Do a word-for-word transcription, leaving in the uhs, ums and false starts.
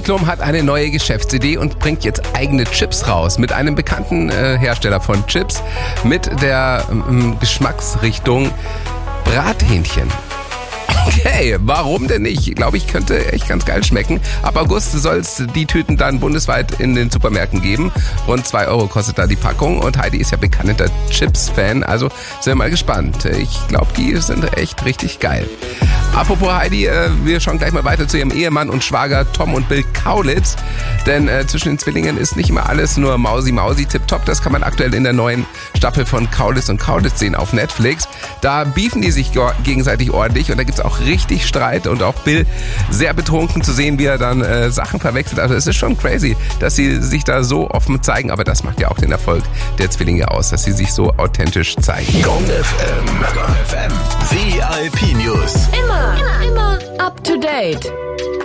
Heidi Klum hat eine neue Geschäftsidee und bringt jetzt eigene Chips raus. Mit einem bekannten äh, Hersteller von Chips mit der ähm, Geschmacksrichtung Brathähnchen. Okay, warum denn nicht? Ich glaube, ich könnte echt ganz geil schmecken. Ab August soll es die Tüten dann bundesweit in den Supermärkten geben. Rund zwei Euro kostet da die Packung und Heidi ist ja bekannter Chips-Fan, also sind wir mal gespannt. Ich glaube, die sind echt richtig geil. Apropos Heidi, äh, wir schauen gleich mal weiter zu ihrem Ehemann und Schwager Tom und Bill Kaulitz. Denn äh, zwischen den Zwillingen ist nicht immer alles nur Mausi-Mausi tipptopp. Das kann man aktuell in der neuen Staffel von Kaulitz und Kaulitz sehen auf Netflix. Da beefen die sich gegenseitig ordentlich und da gibt's auch richtig Streit und auch Bill sehr betrunken zu sehen, wie er dann äh, Sachen verwechselt. Also es ist schon crazy, dass sie sich da so offen zeigen, aber das macht ja auch den Erfolg der Zwillinge aus, dass sie sich so authentisch zeigen. Gong F M, Gong F M, V I P News. Immer, immer, immer up to date.